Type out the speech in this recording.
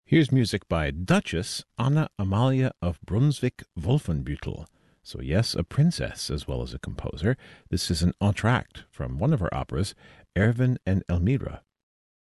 Here's music by Duchess Anna Amalia of Brunswick-Wolfenbüttel. So, yes, a princess as well as a composer. This is an entr'acte from one of her operas, Erwin and Elmira.